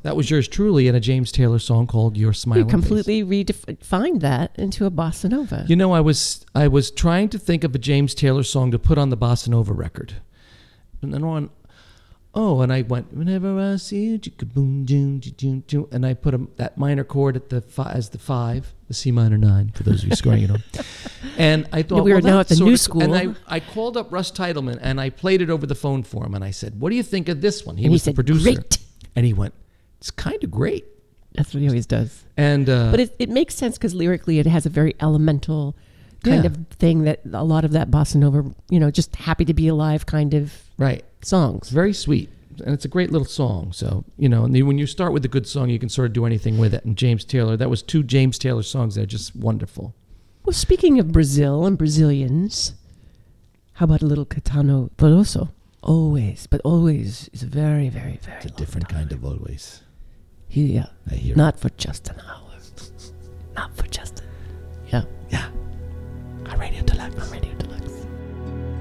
That was yours truly in a James Taylor song called Your Smiling You completely redefined that into a bossa nova. You know, I was trying to think of a James Taylor song to put on the bossa nova record. And then and I went, whenever I see you, and I put that minor chord at as the 5, the C minor 9, for those of you scoring it on. And I thought, we are now at the new school. And I called up Russ Titleman, and I played it over the phone for him, and I said, what do you think of this one? He was the producer. Great. And he went, it's kind of great. That's what he always does. And but it makes sense because lyrically it has a very elemental kind of thing that a lot of that bossa nova, just happy to be alive kind of songs. Very sweet. And it's a great little song. So, and when you start with a good song, you can sort of do anything with it. And James Taylor, that was 2 James Taylor songs that are just wonderful. Well, speaking of Brazil and Brazilians, how about a little Caetano Veloso? Always, but always is a very, very, very It's a different kind of always. Yeah. I hear Not for just an hour. Not for